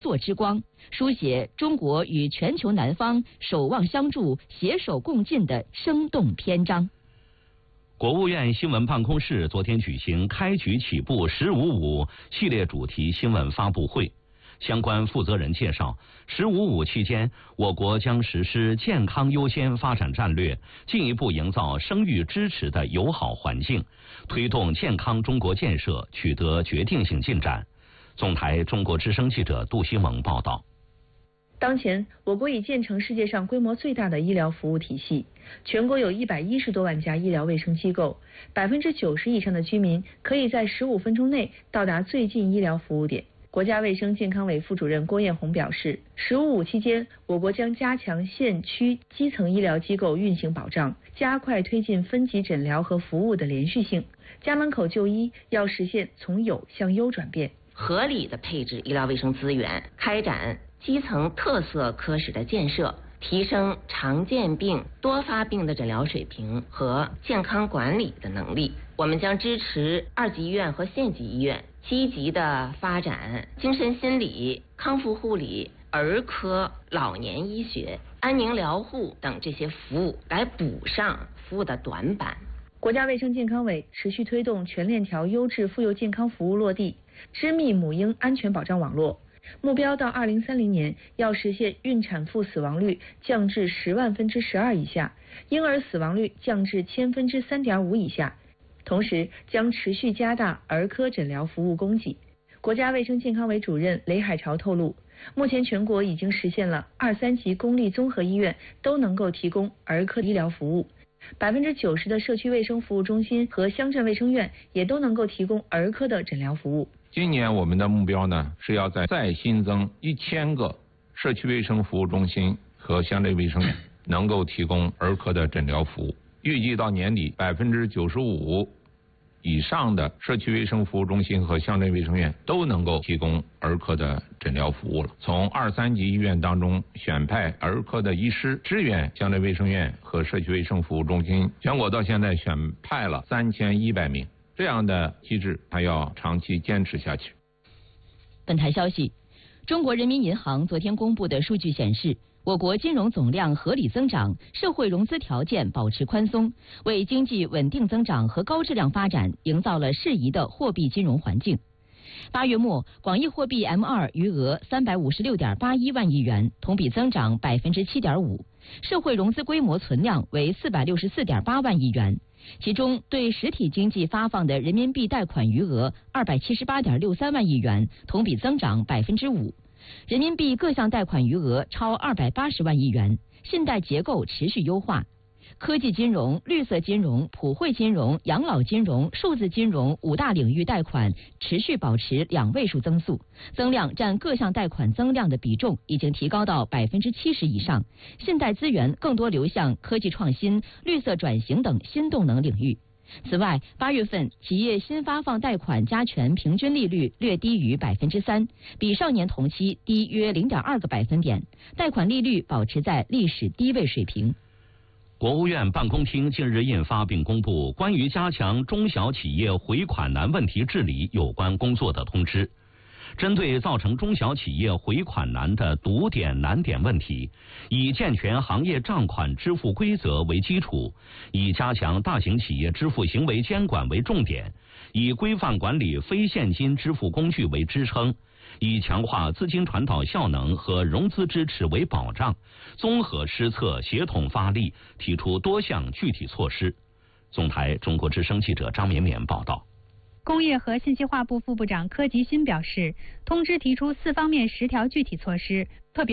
作之光，书写中国与全球南方守望相助、携手共进的生动篇章。 国务院新闻办公室昨天举行开局起步“15+5”系列主题新闻发布会。相关负责人介绍，“15+5”期间，我国将实施健康优先发展战略，进一步营造生育支持的友好环境，推动健康中国建设取得决定性进展。总台中国之声记者杜西蒙报道。 当前，我国已建成世界上规模最大的医疗服务体系，全国有110多万家医疗卫生机构，90%以上的居民可以在15分钟内到达最近医疗服务点。国家卫生健康委副主任郭艳红表示，“15+5”期间，我国将加强县区基层医疗机构运行保障，加快推进分级诊疗和服务的连续性。家门口就医要实现从有向优转变， 合理的配置医疗卫生资源，开展基层特色科室的建设，提升常见病、多发病的诊疗水平和健康管理的能力。我们将支持2级医院和县级医院积极的发展精神心理、康复护理、儿科、老年医学、安宁疗护等这些服务，来补上服务的短板。 国家卫生健康委持续推动全链条优质妇幼健康服务落地，织密母婴安全保障网络。目标到2030年要实现孕产妇死亡率降至10万分之12以下，婴儿死亡率降至1000分之3.5以下。同时将持续加大儿科诊疗服务供给。国家卫生健康委主任雷海潮透露，目前全国已经实现了2、3级公立综合医院都能够提供儿科医疗服务，90%的社区卫生服务中心和乡镇卫生院也都能够提供儿科的诊疗服务。 今年我们的目标呢，是要再新增1000个社区卫生服务中心和乡镇卫生院能够提供儿科的诊疗服务。预计到年底，95%以上的社区卫生服务中心和乡镇卫生院都能够提供儿科的诊疗服务了。从2、3级医院当中选派儿科的医师支援乡镇卫生院和社区卫生服务中心，全国到现在选派了3100名。这样的机制还要长期坚持下去。 本台消息，中国人民银行昨天公布的数据显示，我国金融总量合理增长，社会融资条件保持宽松，为经济稳定增长和高质量发展营造了适宜的货币金融环境。8月末，广义货币 M2 余额356.81万亿元，同比增长7.5%，社会融资规模存量为464.8万亿元。其中，对实体经济发放的人民币贷款余额278.63万亿元，同比增长5%。人民币各项贷款余额超280万亿元，信贷结构持续优化。科技金融、绿色金融、普惠金融、养老金融、数字金融5大领域贷款持续保持2位数增速，增量占各项贷款增量的比重已经提高到70%以上，信贷资源更多流向科技创新、绿色转型等新动能领域。此外，8月份企业新发放贷款加权平均利率略低于3%，比上年同期低约0.2个百分点，贷款利率保持在历史低位水平。 国务院办公厅近日印发并公布关于加强中小企业回款难问题治理有关工作的通知。针对造成中小企业回款难的堵点难点问题，以健全行业账款支付规则为基础，以加强大型企业支付行为监管为重点，以规范管理非现金支付工具为支撑，以强化资金传导效能和融资支持为保障，综合施策，协同发力，提出多项具体措施。总台中国之声记者张绵绵报道。 工业和信息化部副部长柯吉新表示，通知提出4方面10条具体措施，特别